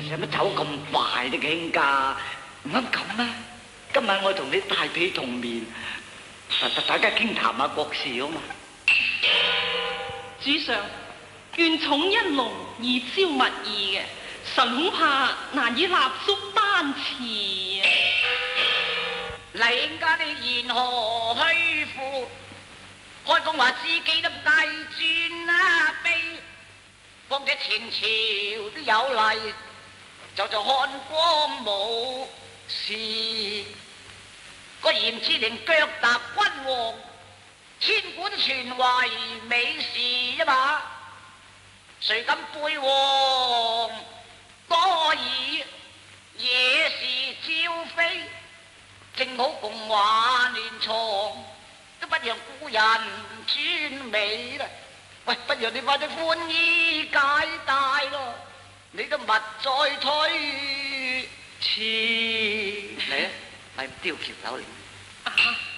使乜走咁快的卿家？唔啱咁咩？今晚我同你大被同眠，大家傾談下國事啊嘛。 主上，願寵一龍以招物意嘅，臣恐怕難以立足丹詞啊！ 黎卿家你言何虛負？開公話自己都唔計轉啊悲，況且前朝都有例，就漢光武士，個嚴志寧腳踏君王，千古傳為美事啊嘛！誰敢背王多疑，野事招非，正好共話連床，都不讓故人專美啦。喂，不如你快啲寬衣解帶咯，你都勿再推遲。 嚟啊，係吊橋手嚟。